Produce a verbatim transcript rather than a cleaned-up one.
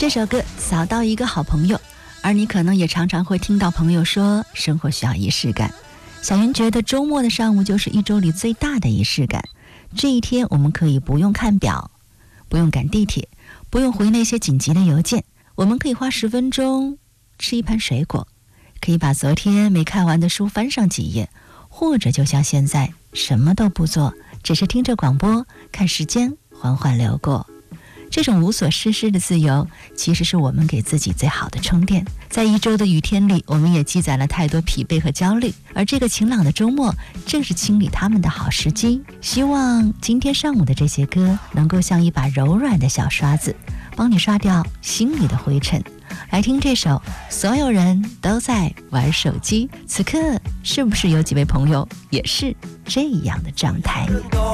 这首歌扫到一个好朋友，而你可能也常常会听到朋友说生活需要仪式感。小云觉得周末的上午就是一周里最大的仪式感。这一天我们可以不用看表，不用赶地铁，不用回那些紧急的邮件，我们可以花十分钟吃一盘水果，可以把昨天没看完的书翻上几页，或者就像现在什么都不做，只是听着广播，看时间缓缓流过。这种无所事事的自由，其实是我们给自己最好的充电。在一周的雨天里，我们也积攒了太多疲惫和焦虑，而这个晴朗的周末正是清理它们的好时机。希望今天上午的这些歌能够像一把柔软的小刷子，帮你刷掉心里的灰尘。来听这首所有人都在玩手机，此刻是不是有几位朋友也是这样的状态？